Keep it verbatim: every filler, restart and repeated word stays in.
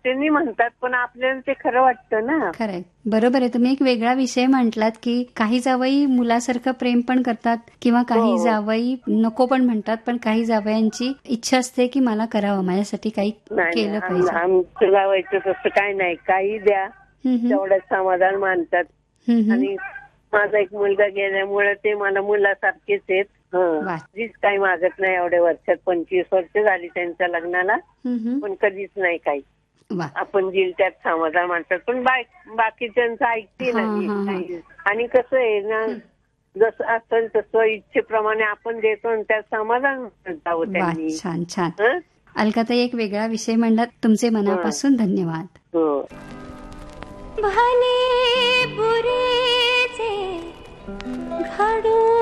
मोठ्यांनी म्हणतात पण आपल्याला ते खरं वाटतं ना. खरंय, बरोबर आहे. तुम्ही एक वेगळा विषय म्हटलात की काही जावई मुलासारखं प्रेम पण करतात किंवा काही जावई नको पण म्हणतात, पण काही जावयांची इच्छा असते की मला करावं, माझ्यासाठी काही केलं पाहिजे. आमचं जावायचं तसं काय नाही, काही द्या तेवढंच समाधान मानतात. आणि माझा एक मुलगा गेल्यामुळे ते मला मुलासारखेच आहेत. कधीच काही मागत नाही. एवढ्या वर्षात पंचवीस वर्ष झाली त्यांच्या लग्नाला, पण कधीच नाही काही. आपण दिल त्यात समाधान मानतात, पण बाकीच्यांचं ऐकते नाही. आणि कसं आहे ना, जसं असेल तसं इच्छेप्रमाणे आपण देतो आणि त्यात समाधान जावं त्यांनी. छान छान. अलकाताई, एक वेगळा विषय म्हणलात, तुमचे मनापासून धन्यवाद. हो. भले बुरेचे घडू